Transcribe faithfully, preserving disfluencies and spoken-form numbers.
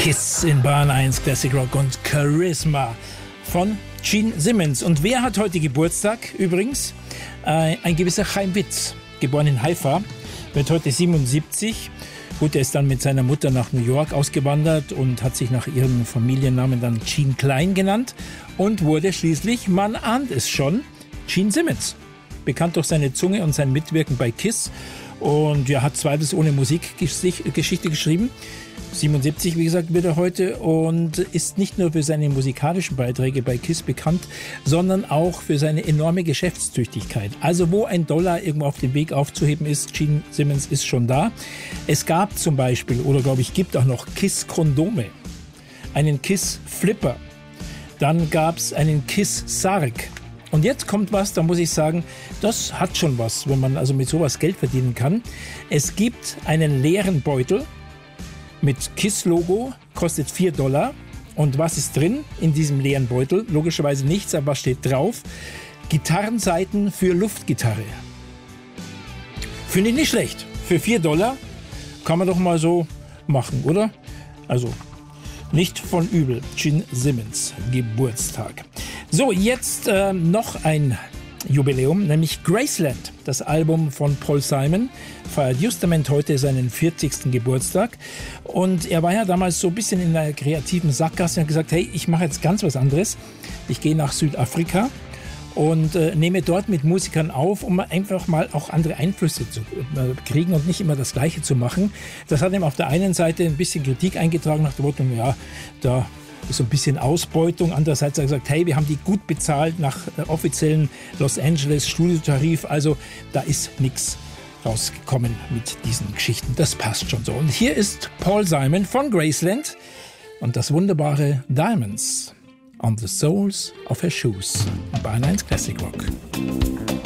Kiss in Bahn eins Classic Rock und Charisma von Gene Simmons. Und wer hat heute Geburtstag übrigens? Äh, ein gewisser Chaim Witz, geboren in Haifa, wird heute siebenundsiebzig. Gut, er ist dann mit seiner Mutter nach New York ausgewandert und hat sich nach ihrem Familiennamen dann Gene Klein genannt und wurde schließlich, man ahnt es schon, Gene Simmons. Bekannt durch seine Zunge und sein Mitwirken bei Kiss. Und er hat zweites ohne Musikgeschichte geschrieben. siebenundsiebzig, wie gesagt, wird er heute und ist nicht nur für seine musikalischen Beiträge bei Kiss bekannt, sondern auch für seine enorme Geschäftstüchtigkeit. Also wo ein Dollar irgendwo auf dem Weg aufzuheben ist, Gene Simmons ist schon da. Es gab zum Beispiel, oder glaube ich, gibt auch noch Kiss-Kondome, einen Kiss-Flipper, dann gab es einen Kiss-Sarg. Und jetzt kommt was, da muss ich sagen, das hat schon was, wenn man also mit sowas Geld verdienen kann. Es gibt einen leeren Beutel mit Kiss-Logo, kostet vier Dollar. Und was ist drin in diesem leeren Beutel? Logischerweise nichts, aber was steht drauf? Gitarrensaiten für Luftgitarre. Finde ich nicht schlecht. Für vier Dollar kann man doch mal so machen, oder? Also nicht von übel. Gene Simmons Geburtstag. So, jetzt äh, noch ein Jubiläum, nämlich Graceland. Das Album von Paul Simon feiert justament heute seinen vierzigsten Geburtstag. Und er war ja damals so ein bisschen in einer kreativen Sackgasse und hat gesagt, hey, ich mache jetzt ganz was anderes. Ich gehe nach Südafrika und äh, nehme dort mit Musikern auf, um einfach mal auch andere Einflüsse zu äh, kriegen und nicht immer das Gleiche zu machen. Das hat ihm auf der einen Seite ein bisschen Kritik eingetragen nach dem Motto, ja, da ist so ein bisschen Ausbeutung. Andererseits hat er gesagt, hey, wir haben die gut bezahlt nach äh, offiziellen Los Angeles Studiotarif. Also da ist nichts rausgekommen mit diesen Geschichten. Das passt schon so. Und hier ist Paul Simon von Graceland und das wunderbare Diamonds on the Soles of Her Shoes. Bahn eins Classic Rock.